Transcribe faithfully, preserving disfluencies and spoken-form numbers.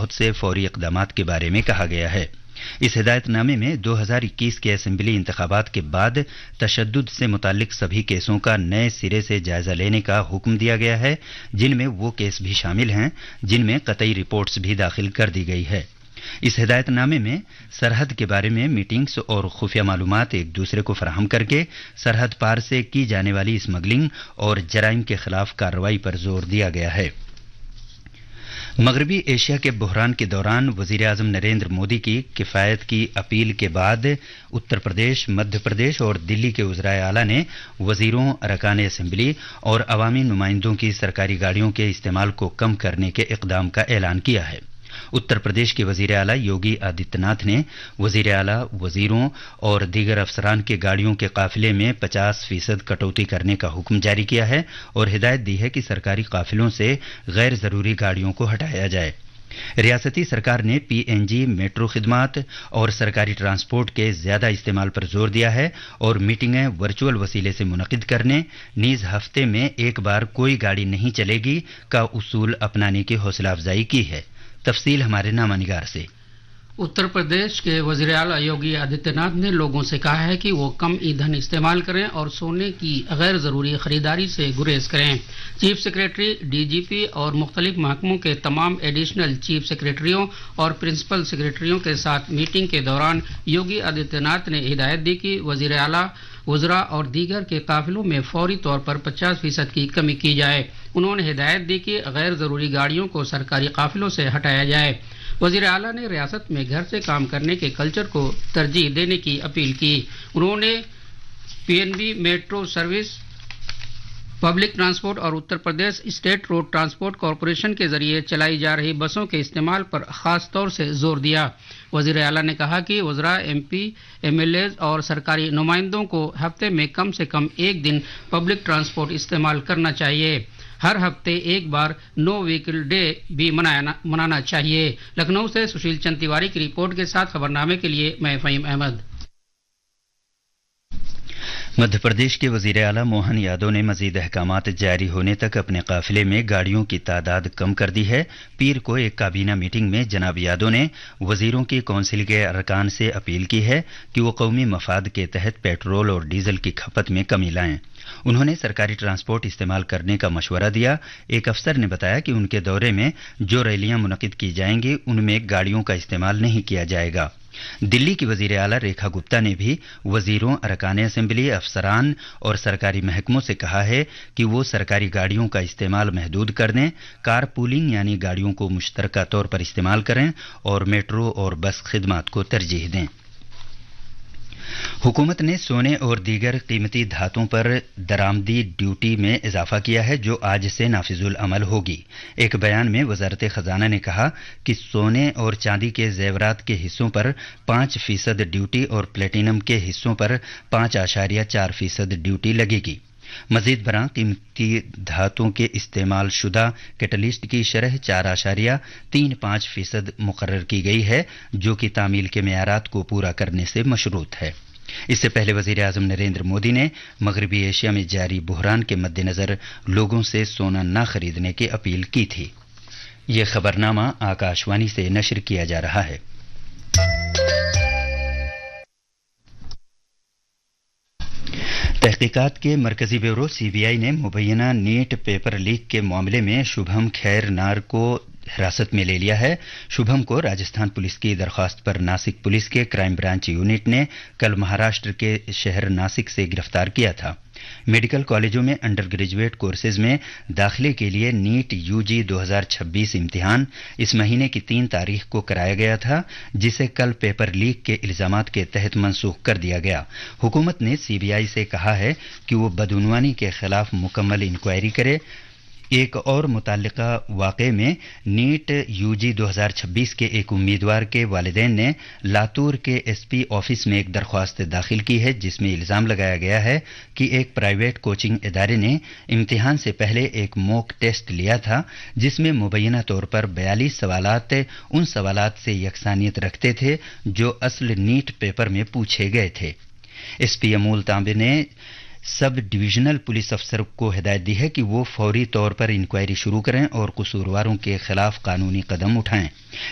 بہت سے فوری اقدامات کے بارے میں کہا گیا ہے۔ اس ہدایت نامے میں دو ہزار اکیس کے اسمبلی انتخابات کے بعد تشدد سے متعلق سبھی کیسوں کا نئے سرے سے جائزہ لینے کا حکم دیا گیا ہے، جن میں وہ کیس بھی شامل ہیں جن میں قطعی رپورٹس بھی داخل کر دی گئی ہے۔ اس ہدایت نامے میں سرحد کے بارے میں میٹنگز اور خفیہ معلومات ایک دوسرے کو فراہم کر کے سرحد پار سے کی جانے والی اسمگلنگ اور جرائم کے خلاف کارروائی پر زور دیا گیا ہے۔ مغربی ایشیا کے بحران کے دوران وزیر اعظم نریندر مودی کی کفایت کی اپیل کے بعد اتر پردیش، مدھیہ پردیش اور دلی کے وزرائے اعلیٰ نے وزیروں، ارکان اسمبلی اور عوامی نمائندوں کی سرکاری گاڑیوں کے استعمال کو کم کرنے کے اقدام کا اعلان کیا ہے۔ اتر پردیش کے وزیر اعلیٰ یوگی آدتیہ ناتھ نے وزیر اعلیٰ، وزیروں اور دیگر افسران کے گاڑیوں کے قافلے میں پچاس فیصد کٹوتی کرنے کا حکم جاری کیا ہے اور ہدایت دی ہے کہ سرکاری قافلوں سے غیر ضروری گاڑیوں کو ہٹایا جائے۔ ریاستی سرکار نے پی این جی، میٹرو خدمات اور سرکاری ٹرانسپورٹ کے زیادہ استعمال پر زور دیا ہے اور میٹنگیں ورچوئل وسیلے سے منعقد کرنے، نیز ہفتے میں ایک بار کوئی گاڑی نہیں چلے گی کا اصول اپنانے کی حوصلہ افزائی کی ہے۔ تفصیل ہمارے نامہ نگار سے۔ اتر پردیش کے وزیر اعلیٰ یوگی آدتیہ ناتھ نے لوگوں سے کہا ہے کہ وہ کم ایندھن استعمال کریں اور سونے کی غیر ضروری خریداری سے گریز کریں۔ چیف سیکریٹری، ڈی جی پی اور مختلف محکموں کے تمام ایڈیشنل چیف سیکریٹریوں اور پرنسپل سیکریٹریوں کے ساتھ میٹنگ کے دوران یوگی آدتیہ ناتھ نے ہدایت دی کہ وزیر اعلیٰ، وزراء اور دیگر کے قافلوں میں فوری طور پر پچاس فیصد کی کمی کی جائے۔ انہوں نے ہدایت دی کہ غیر ضروری گاڑیوں کو سرکاری قافلوں سے ہٹایا جائے۔ وزیر اعلیٰ نے ریاست میں گھر سے کام کرنے کے کلچر کو ترجیح دینے کی اپیل کی۔ انہوں نے پی N be, metro service, public transport اور Uttar Pradesh state road transport corporation کے ذریعے چلائی جا رہی بسوں کے استعمال پر خاص طور سے زور دیا۔ وزیر اعلیٰ نے کہا کہ وزراء، M P, M L as اور سرکاری نمائندوں کو ہفتے میں کم سے کم ایک دن پبلک ٹرانسپورٹ استعمال کرنا چاہیے۔ ہر ہفتے ایک بار نو وہیکل ڈے بھی منانا چاہیے۔ لکھنؤ سے سشیل چند تیواری کی رپورٹ کے ساتھ خبرنامے کے لیے میں فہیم احمد۔ مدھیہ پردیش کے وزیر اعلیٰ موہن یادو نے مزید احکامات جاری ہونے تک اپنے قافلے میں گاڑیوں کی تعداد کم کر دی ہے۔ پیر کو ایک کابینہ میٹنگ میں جناب یادو نے وزیروں کی کونسل کے ارکان سے اپیل کی ہے کہ وہ قومی مفاد کے تحت پیٹرول اور ڈیزل کی کھپت میں کمی لائیں۔ انہوں نے سرکاری ٹرانسپورٹ استعمال کرنے کا مشورہ دیا۔ ایک افسر نے بتایا کہ ان کے دورے میں جو ریلیاں منعقد کی جائیں گی ان میں گاڑیوں کا استعمال نہیں کیا جائے گا۔ دلی کی وزیر اعلیٰ ریکھا گپتا نے بھی وزیروں، ارکان اسمبلی، افسران اور سرکاری محکموں سے کہا ہے کہ وہ سرکاری گاڑیوں کا استعمال محدود کر دیں، کار پولنگ یعنی گاڑیوں کو مشترکہ طور پر استعمال کریں اور میٹرو اور بس خدمات کو ترجیح دیں۔ حکومت نے سونے اور دیگر قیمتی دھاتوں پر درآمدی ڈیوٹی میں اضافہ کیا ہے جو آج سے نافذ العمل ہوگی۔ ایک بیان میں وزارت خزانہ نے کہا کہ سونے اور چاندی کے زیورات کے حصوں پر پانچ فیصد ڈیوٹی اور پلیٹینم کے حصوں پر پانچ اشاریہ چار فیصد ڈیوٹی لگے گی۔ مزید برآں قیمتی دھاتوں کے استعمال شدہ کیٹلسٹ کی شرح چار اشاریہ تین پانچ فیصد مقرر کی گئی ہے جو کہ تعمیل کے معیارات کو پورا کرنے سے مشروط ہے۔ اس سے پہلے وزیر اعظم نریندر مودی نے مغربی ایشیا میں جاری بحران کے مد نظر لوگوں سے سونا نہ خریدنے کی اپیل کی تھی۔ یہ خبرنامہ آکاشوانی سے نشر کیا جا رہا ہے۔ تحقیقات کے مرکزی بیورو سی بی آئی نے مبینہ نیٹ پیپر لیک کے معاملے میں شبھم خیر نار کو حراست میں لے لیا ہے۔ شبھم کو راجستھان پولیس کی درخواست پر ناسک پولیس کے کرائم برانچ یونٹ نے کل مہاراشٹر کے شہر ناسک سے گرفتار کیا تھا۔ میڈیکل کالجوں میں انڈر گریجویٹ کورسز میں داخلے کے لیے نیٹ یو جی دو ہزار چھبیس امتحان اس مہینے کی تین تاریخ کو کرایا گیا تھا جسے کل پیپر لیک کے الزامات کے تحت منسوخ کر دیا گیا۔ حکومت نے سی بی آئی سے کہا ہے کہ وہ بدعنوانی کے خلاف مکمل انکوائری کرے۔ ایک اور متعلقہ واقعے میں نیٹ یو جی دو ہزار چھبیس کے ایک امیدوار کے والدین نے لاتور کے ایس پی آفس میں ایک درخواست داخل کی ہے جس میں الزام لگایا گیا ہے کہ ایک پرائیویٹ کوچنگ ادارے نے امتحان سے پہلے ایک موک ٹیسٹ لیا تھا جس میں مبینہ طور پر بیالیس سوالات ان سوالات سے یکسانیت رکھتے تھے جو اصل نیٹ پیپر میں پوچھے گئے تھے۔ ایس پی امول تانبے نے سب ڈویژنل پولیس افسر کو ہدایت دی ہے کہ وہ فوری طور پر انکوائری شروع کریں اور قصورواروں کے خلاف قانونی قدم اٹھائیں۔